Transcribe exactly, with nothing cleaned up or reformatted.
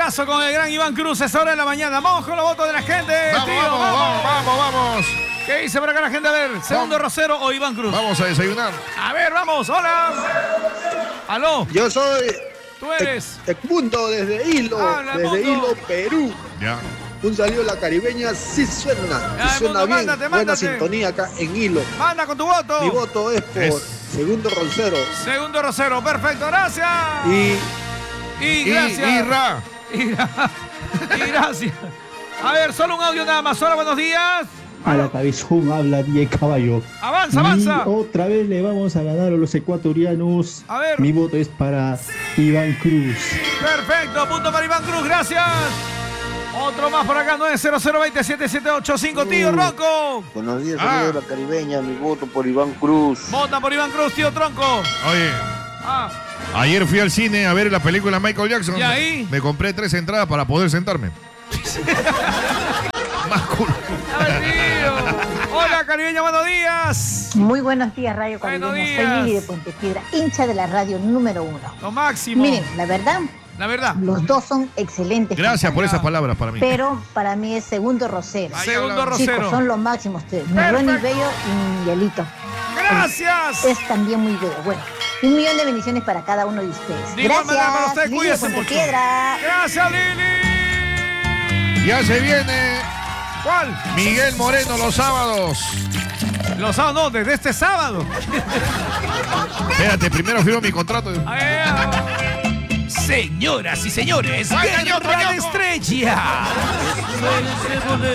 Abrazo con el gran Iván Cruz, es hora de la mañana. Vamos con los votos de la gente. Vamos, tío, vamos, vamos, vamos, vamos. ¿Qué dice por acá la gente? A ver, Segundo Rosero o Iván Cruz. Vamos a desayunar. A ver, vamos, hola. Aló. Yo soy Tú eres. Edmundo desde Hilo, Habla, desde Edmundo. Hilo, Perú. Ya. Un saludo a la caribeña, sí suena, Ya, sí suena Edmundo, bien. mándate, Buena mándate. sintonía acá en Hilo. Manda con tu voto. Mi voto es por Es- Segundo Rosero. Segundo Rosero, perfecto, gracias. Y Y Y, gracias. y Ra. Y, y gracias. A ver, solo un audio nada más. Hola, buenos días. A la cabezón habla diez caballo. Avanza, avanza. Y otra vez le vamos a ganar a los ecuatorianos. A ver. Mi voto es para Iván Cruz. Perfecto, punto para Iván Cruz, gracias. Otro más por acá, nueve cero cero, dos siete siete ocho cinco, tío Ronco. Buenos días, Ah. amigos de la caribeña. Mi voto por Iván Cruz. Vota por Iván Cruz, tío Tronco. Oye, Ah, ayer fui al cine a ver la película Michael Jackson. ¿Y ahí? Me compré tres entradas para poder sentarme. Más culo. ay, tío. Hola, caribeña, buenos días. Muy buenos días, Radio Buenos Caribeña. días. Soy Lili de Puente Piedra, hincha de la radio número uno. Lo máximo. Miren, la verdad, La verdad. los dos son excelentes. Gracias por cantantes, esas palabras para mí. Pero para mí es Segundo Rosero. Ahí Segundo hablamos. Chicos, Rosero. son los máximos ustedes. Perfecto. Ronnie Bello y Miguelito. Gracias. Es también muy bello. Bueno, un millón de bendiciones para cada uno de ustedes. De igual Gracias. manera para usted, Lili de cuídese Puente mucho. Piedra. Gracias, Lili. Ya se viene ¿Cuál? Miguel Moreno los sábados. Los sábados, no, desde este sábado. Espérate, primero firmo mi contrato. A ver. Señoras y señores, Vaya, Guerra ñoco, ñoco. de Estrella.